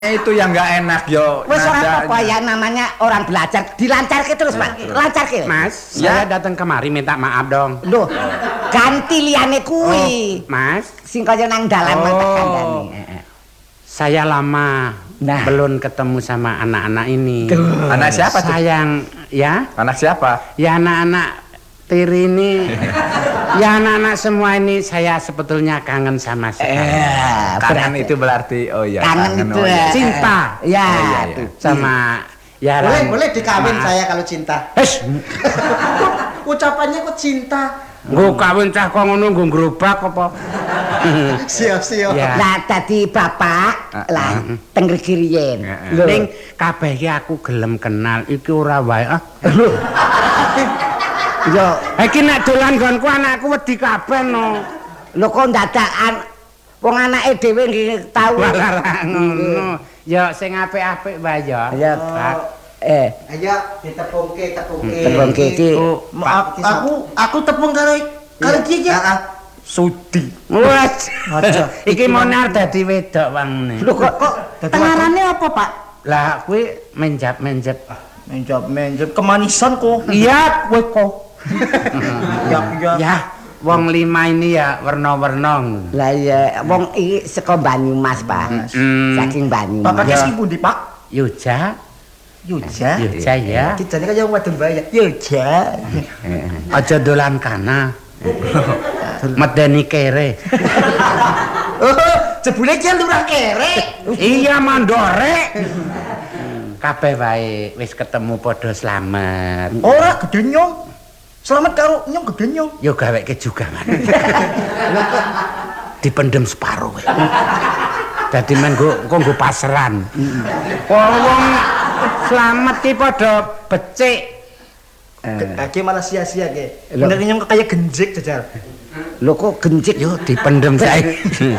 Itu yang nggak enak yo. Wes ora apa ya namanya orang belajar dilancarke terus Pak. Lancarke. Mas, saya datang kemari minta maaf dong. Loh, ganti liyane kuwi. Mas, Sing kaya nang dalan tak kandhani. saya lama belum ketemu sama anak-anak ini. Anak siapa tuh? Sayang, ya? Anak siapa? Ya anak-anak Tiri ini. Ya anak-anak semua ini saya sebetulnya kangen sama sekali. Kangen itu berarti oh ya. Kangen itu oh, ya. Cinta. Ya, Sama ya Boleh dikawin saya kalau cinta. Ucapannya kok cinta. Nggo kawin cah kok ngono nggo grobak apa? Siap. Ya. lah dadi bapak lah teng Regi riyen. Ning kabeh iki aku gelem kenal iki ora wae. Yo, Iki nek dolan nggonku anakku wedi kabeh no. lho kok dadakan wong anake dhewe nggih tau. Malah ngono. Ya sing apik-apik wae ya. Ya. Ayo ditepungke. Tepungke iki. Aku tepung karo iki ya. Sudi. Wes. Aja. Iki monar dadi wedok wangune. Lho kok tengarane apa, Pak? Lah kuwi menjap-menjep. Menjep kemanisan kok. Iya, kowe kok. Ya. Ya, wong lima ini ya warna-warna. Lah iya, wong iki saka Banyumas, Pak. Saking Banyumas. Bapaknya sing pundi, Pak? Yuja. Yuja. Yuja ya. Kijane kaya wong wadon bae. Yuja. Aja dolan kana. Medeni kere. Oh, jebule ki lurah kere. Iya mandore. Kabeh wae wis ketemu padha slamet. Ora gede nyong. Selamat karo nyong gede nyong. Yo gaweke juga kan. Dipendem separuh. Dadi men nggo pasaran. Wong slamet ki padha becik. Aki malah sia-sia ke. Bener nyong kaya genjik jajal. Lho kok gencik Yo dipendem sae.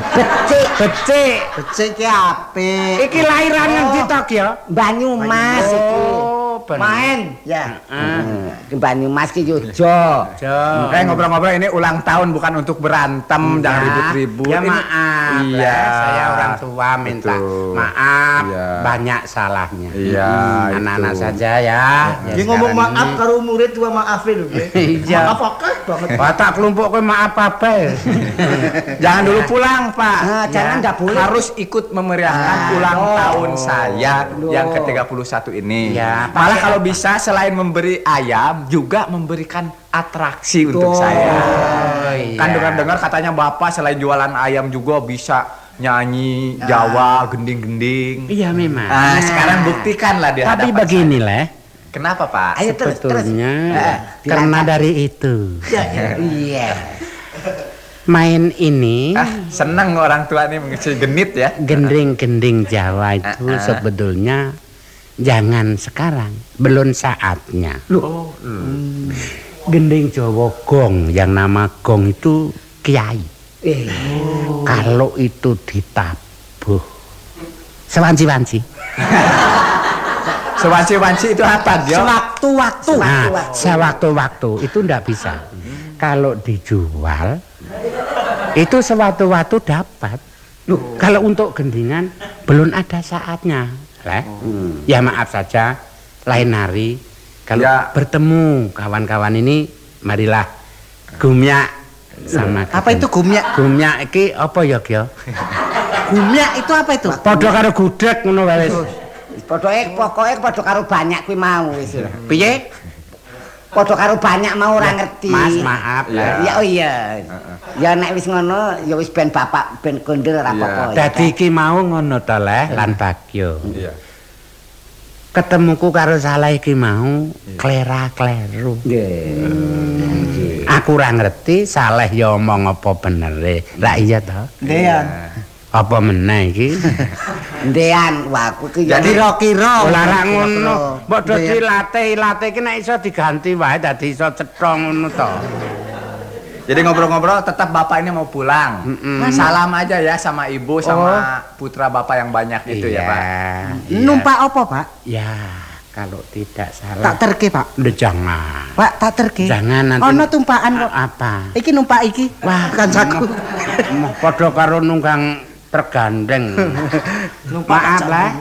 Becik. Becik ki apik. Iki lairan nang ndi to ya? Banyumas iki. Main ya. Ki Banyumas ki Yojo. Ngobrol-ngobrol ini ulang tahun bukan untuk berantem, jangan ribut-ribut. Ya Ini- maaf. Iya. Saya orang tua minta Betul. maaf. Iya. Banyak salahnya. Iya, Anak-anak itu. saja ya. Dia ngomong sekarang maaf ini- karo murid tua maafin lho. Iya. Maaf akeh banget. Wah, tak kelompok kowe maaf apa? Jangan dulu pulang, Pak. Jangan enggak boleh. Harus ikut memeriahkan ulang tahun saya yang ke-31 ini. Ya, Malah kalau bisa selain memberi ayam juga memberikan atraksi untuk saya. iya. Kan dengar-dengar katanya Bapak selain jualan ayam juga bisa nyanyi Jawa gending-gending. Iya memang. Nah, sekarang buktikanlah di Tapi hadapan begini saya. lah. Kenapa, Pak? Ayo terus. Sebetulnya Dilanjut. karena dari itu Iya. main ini Seneng orang tua nih mengisi genit ya. gending-gending Jawa itu sebetulnya jangan sekarang, belum saatnya. Gending Jawa gong, yang nama gong itu kiai. Kalau itu ditabuh sewanci-wanci. Sewanci-wanci itu apa, dia? Sewaktu-waktu. Nah, sewaktu-waktu itu ndak bisa. Kalau dijual itu sewaktu-waktu dapat. Kalau untuk gendingan belum ada saatnya. Ya maaf saja, lain hari kalau Ya. bertemu kawan-kawan ini, marilah gumyak sama. Apa itu gumyak? Gumyak iki apa ya, Gyo? Gumyak itu apa itu? Padha karo gudeg ngono wae wis. Pokoke padha karo banyak kuwi mau wis. Piye? Padha karo banyak mau ora ngerti. Mas, maaf Ya. Ya oh iya. Ya nek wis ngono ya wis ben bapak ben kondel ora apa-apa. Dadi iki mau ngono to Leh lan Bagyo. Iya. Ketemuku karo salah iki mau klera-kleru. Aku ora ngerti Saleh ya omong apa benere. Lah iya to? Dean. Apa meneh iki? Ndean, wah aku ki Jadi Kira-kira. Ora ra ngono. Mbok do dilatih-latih iki nek iso diganti wae dadi iso cetha ngono to. Jadi ngobrol-ngobrol tetap Bapak ini mau pulang. Salam aja ya sama Ibu sama putra Bapak yang banyak itu ya, Pak. Iya. Numpak apa, Pak? Ya, kalau tidak salah. Tak terke, Pak. Udah jangan. Pak, tak terke. Jangan nanti. Ono tumpakan kok. Apa? Iki numpak iki. Wah, kancaku. Padha karo nunggang tergandeng. Numpak Maaf aja. lah.